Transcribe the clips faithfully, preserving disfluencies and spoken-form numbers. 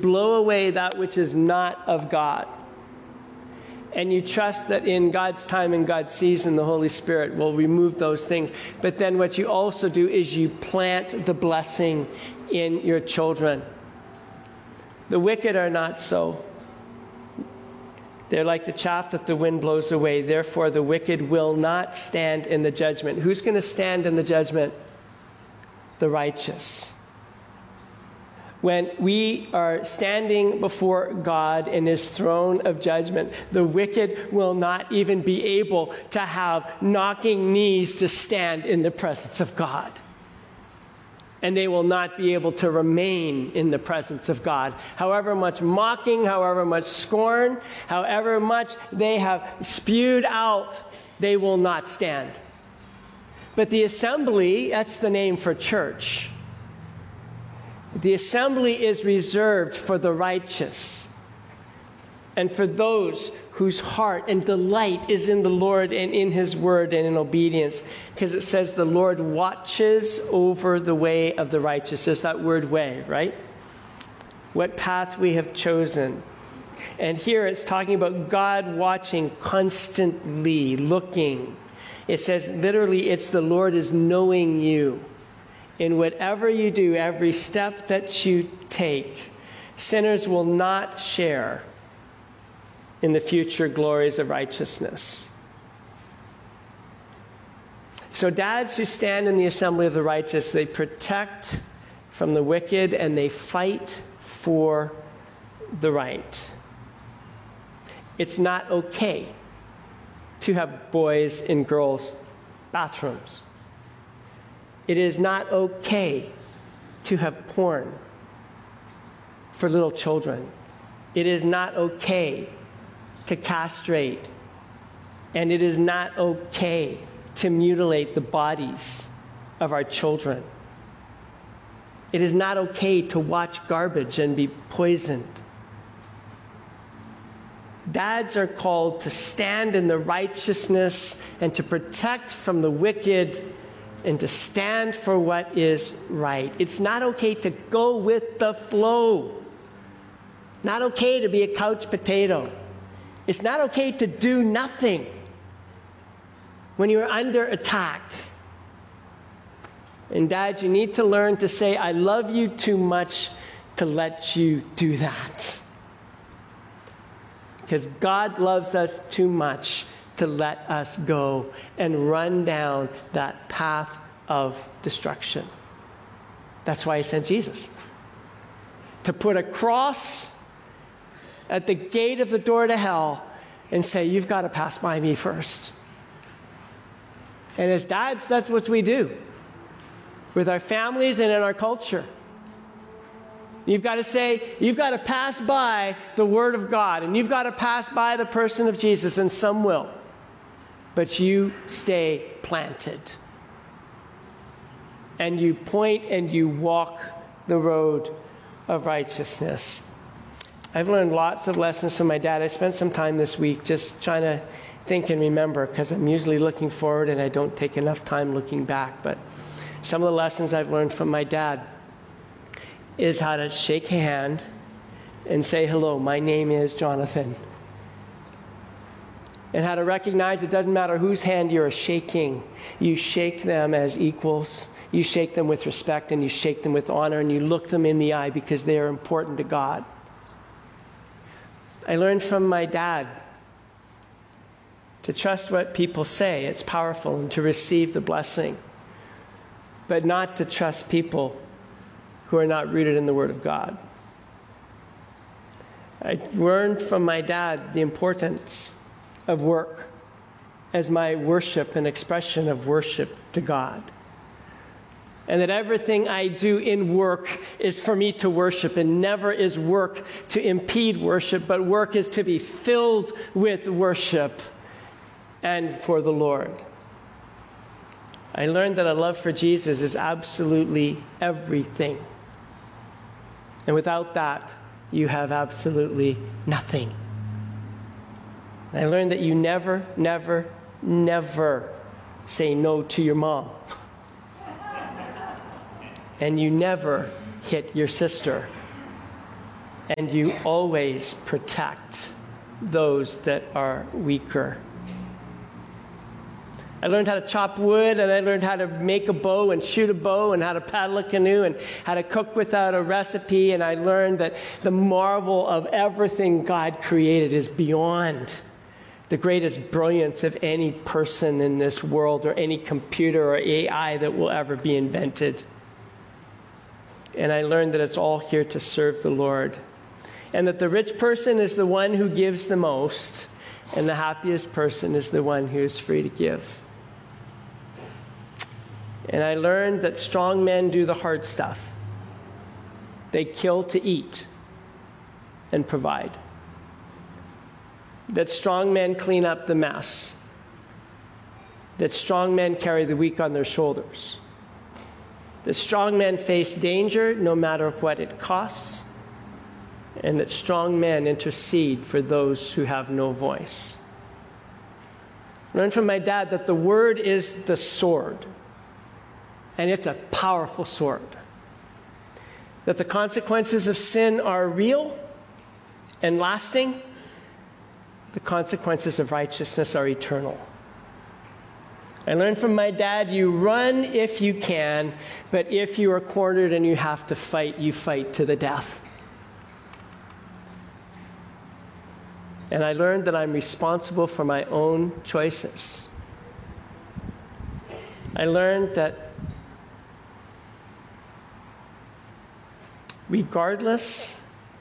blow away that which is not of God. And you trust that in God's time and God's season, the Holy Spirit will remove those things. But then what you also do is you plant the blessing in your children. The wicked are not so. They're like the chaff that the wind blows away. Therefore, the wicked will not stand in the judgment. Who's going to stand in the judgment? The righteous. When we are standing before God in his throne of judgment, the wicked will not even be able to have knocking knees to stand in the presence of God. And they will not be able to remain in the presence of God. However much mocking, however much scorn, however much they have spewed out, they will not stand. But the assembly, that's the name for church. The assembly is reserved for the righteous and for those whose heart and delight is in the Lord and in his word and in obedience. Because it says the Lord watches over the way of the righteous. There's that word way, right? What path we have chosen. And here it's talking about God watching constantly, looking. It says literally it's the Lord is knowing you. In whatever you do, every step that you take, sinners will not share in the future glories of righteousness. So dads who stand in the assembly of the righteous, they protect from the wicked and they fight for the right. It's not okay to have boys in girls' bathrooms. It is not okay to have porn for little children. It is not okay to castrate. And it is not okay to mutilate the bodies of our children. It is not okay to watch garbage and be poisoned. Dads are called to stand in the righteousness and to protect from the wicked and to stand for what is right. It's not okay to go with the flow. Not okay to be a couch potato. It's not okay to do nothing when you're under attack. And dads, you need to learn to say, I love you too much to let you do that. Because God loves us too much to let us go and run down that path of destruction. That's why he sent Jesus. To put a cross at the gate of the door to hell and say, you've got to pass by me first. And as dads, that's what we do with our families and in our culture. You've got to say, you've got to pass by the Word of God, and you've got to pass by the person of Jesus, and some will. But you stay planted. And you point and you walk the road of righteousness. I've learned lots of lessons from my dad. I spent some time this week just trying to think and remember, because I'm usually looking forward and I don't take enough time looking back. But some of the lessons I've learned from my dad is how to shake a hand and say, hello, my name is Jonathan. And how to recognize it doesn't matter whose hand you're shaking. You shake them as equals. You shake them with respect, and you shake them with honor, and you look them in the eye because they are important to God. I learned from my dad to trust what people say. It's powerful, and to receive the blessing. But not to trust people who are not rooted in the Word of God. I learned from my dad the importance of work as my worship and expression of worship to God. And that everything I do in work is for me to worship, and never is work to impede worship, but work is to be filled with worship and for the Lord. I learned that a love for Jesus is absolutely everything. And without that, you have absolutely nothing. I learned that you never, never, never say no to your mom. And you never hit your sister. and you always protect those that are weaker. I learned how to chop wood, and I learned how to make a bow and shoot a bow, and how to paddle a canoe, and how to cook without a recipe. And I learned that the marvel of everything God created is beyond the greatest brilliance of any person in this world, or any computer or A I that will ever be invented. And I learned that it's all here to serve the Lord. And that the rich person is the one who gives the most, and the happiest person is the one who is free to give. And I learned that strong men do the hard stuff. They kill to eat and provide. That strong men clean up the mess. That strong men carry the weak on their shoulders. That strong men face danger no matter what it costs. And that strong men intercede for those who have no voice. I learned from my dad that the word is the sword. And it's a powerful sword. That the consequences of sin are real and lasting. The consequences of righteousness are eternal. I learned from my dad, you run if you can, but if you are cornered and you have to fight, you fight to the death. And I learned that I'm responsible for my own choices. I learned that regardless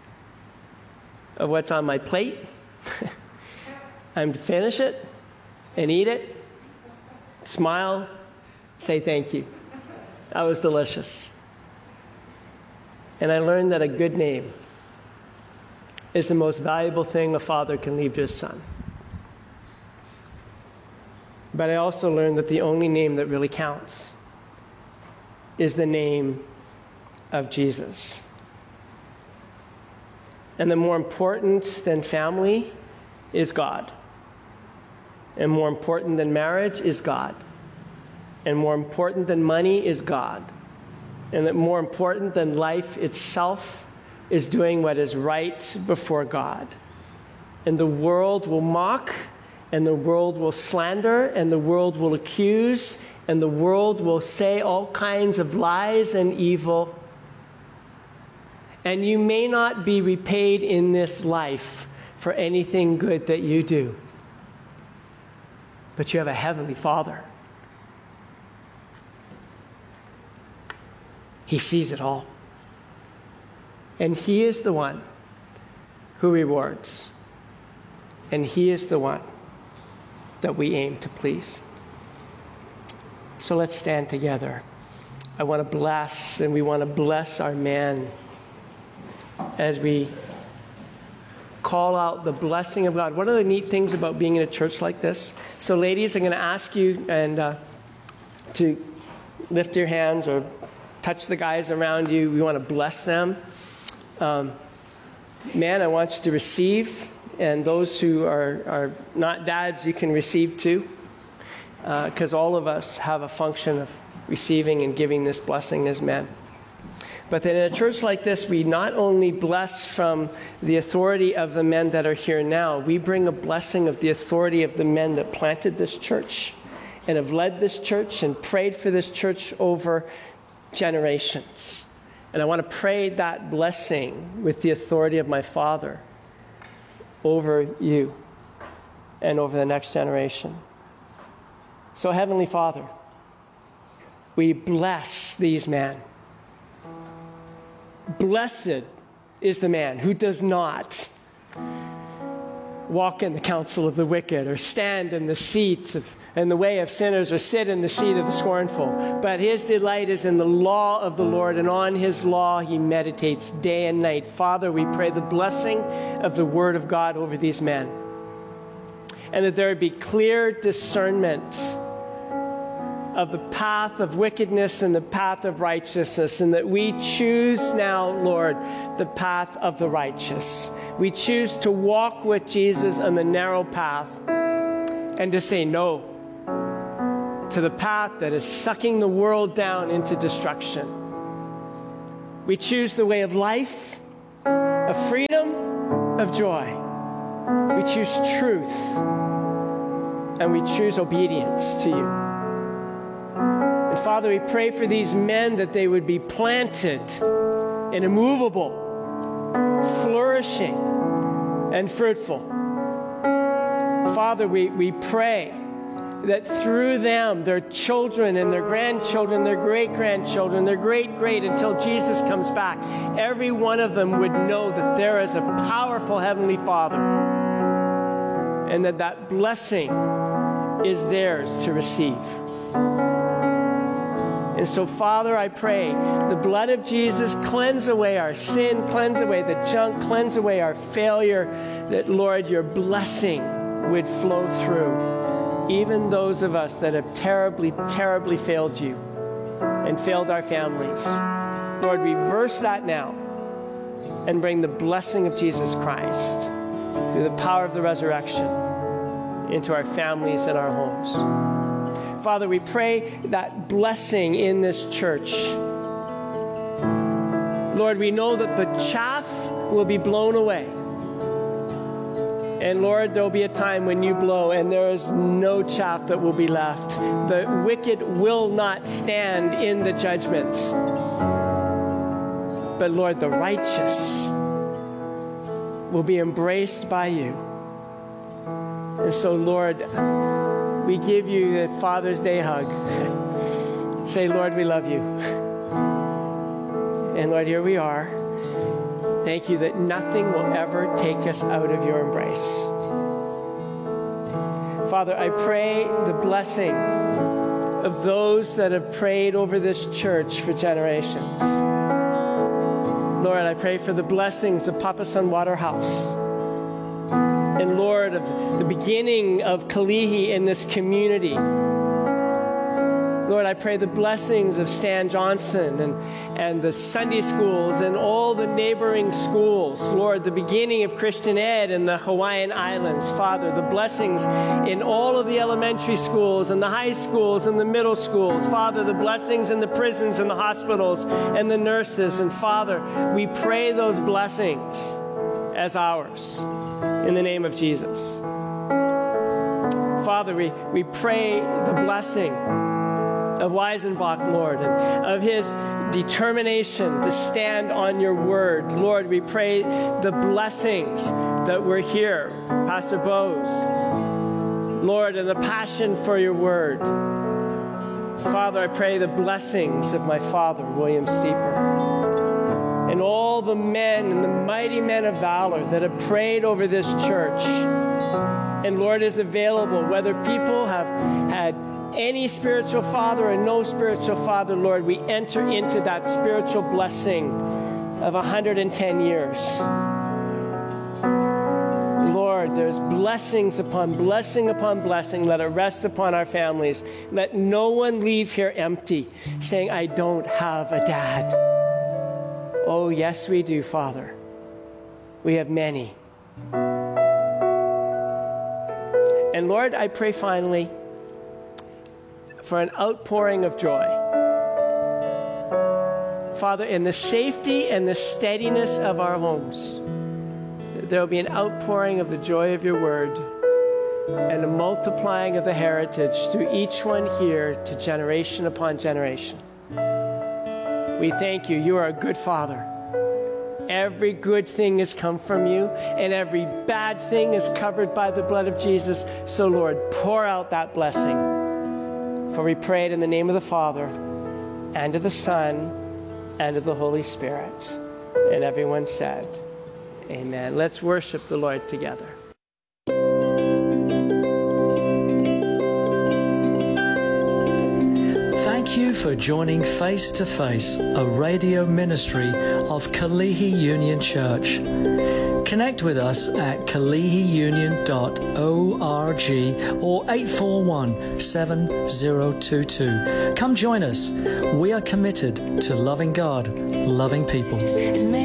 of what's on my plate, I'm to finish it and eat it, smile, say thank you. That was delicious. And I learned that a good name is the most valuable thing a father can leave to his son. But I also learned that the only name that really counts is the name of Jesus. And that more important than family is God. And more important than marriage is God. And more important than money is God. And that more important than life itself is doing what is right before God. And the world will mock, and the world will slander, and the world will accuse, and the world will say all kinds of lies and evil. And you may not be repaid in this life for anything good that you do. But you have a heavenly Father. He sees it all. And He is the one who rewards. And He is the one that we aim to please. So let's stand together. I want to bless, and we want to bless our man as we call out the blessing of God. One of the neat things about being in a church like this, so ladies, I'm going to ask you and uh, to lift your hands or touch the guys around you. We want to bless them. Um, man, I want you to receive, and those who are, are not dads, you can receive too, because uh, all of us have a function of receiving and giving this blessing as men. But then in a church like this, we not only bless from the authority of the men that are here now, we bring a blessing of the authority of the men that planted this church and have led this church and prayed for this church over generations. And I want to pray that blessing with the authority of my Father over you and over the next generation. So, Heavenly Father, we bless these men. Blessed is the man who does not walk in the counsel of the wicked, or stand in the seats of, in the way of sinners, or sit in the seat of the scornful. But his delight is in the law of the Lord, and on his law he meditates day and night. Father, we pray the blessing of the word of God over these men, and that there would be clear discernment of the path of wickedness and the path of righteousness, and that we choose now, Lord, the path of the righteous. We choose to walk with Jesus on the narrow path and to say no to the path that is sucking the world down into destruction. We choose the way of life, a freedom of joy. We choose truth, and we choose obedience to you. And Father, we pray for these men that they would be planted and immovable, flourishing, and fruitful. Father, we, we pray that through them, their children and their grandchildren, their great-grandchildren, their great-great, until Jesus comes back, every one of them would know that there is a powerful Heavenly Father, and that that blessing is theirs to receive. And so, Father, I pray the blood of Jesus cleanse away our sin, cleanse away the junk, cleanse away our failure, that, Lord, your blessing would flow through even those of us that have terribly, terribly failed you and failed our families. Lord, reverse that now and bring the blessing of Jesus Christ through the power of the resurrection into our families and our homes. Father, we pray that blessing in this church. Lord, we know that the chaff will be blown away. And Lord, there'll be a time when you blow and there is no chaff that will be left. The wicked will not stand in the judgment. But Lord, the righteous will be embraced by you. And so, Lord, we give you the Father's Day hug. Say, Lord, we love you. And Lord, here we are. Thank you that nothing will ever take us out of your embrace. Father, I pray the blessing of those that have prayed over this church for generations. Lord, I pray for the blessings of Papa Son Waterhouse. And Lord, of the beginning of Kalihi in this community. Lord, I pray the blessings of Stan Johnson and, and the Sunday schools and all the neighboring schools. Lord, the beginning of Christian Ed in the Hawaiian Islands. Father, the blessings in all of the elementary schools and the high schools and the middle schools. Father, the blessings in the prisons and the hospitals and the nurses. And Father, we pray those blessings as ours in the name of Jesus. Father, we, we pray the blessing of Weisenbach, Lord, and of his determination to stand on your word. Lord, we pray the blessings that were here, Pastor Bose, Lord, and the passion for your word. Father, I pray the blessings of my father, William Steeper, and all the men and the mighty men of valor that have prayed over this church. And Lord, is available, whether people have had any spiritual father or no spiritual father, Lord, we enter into that spiritual blessing of one hundred ten years. Lord, there's blessings upon blessing upon blessing. Let it rest upon our families. Let no one leave here empty, saying, I don't have a dad. Oh, yes, we do, Father. We have many. And Lord, I pray finally for an outpouring of joy. Father, in the safety and the steadiness of our homes, there will be an outpouring of the joy of your word and a multiplying of the heritage through each one here to generation upon generation. We thank you. You are a good Father. Every good thing has come from you, and every bad thing is covered by the blood of Jesus. So, Lord, pour out that blessing. For we pray it in the name of the Father, and of the Son, and of the Holy Spirit. And everyone said, amen. Let's worship the Lord together. Thank you for joining Face to Face, a radio ministry of Kalihi Union Church. Connect with us at kalihi union dot org or eight four one, seven zero two two. Come join us. We are committed to loving God, loving people.